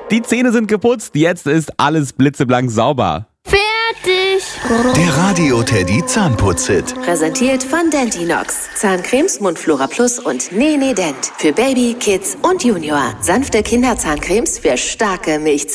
Die Zähne sind geputzt, jetzt ist alles blitzeblank sauber. Fertig! Der Radio Teddy Zahnputz-Hit. Präsentiert von Dentinox. Zahncremes, Mundflora Plus und Nene Dent. Für Baby, Kids und Junior. Sanfte Kinderzahncremes für starke Milchzähne.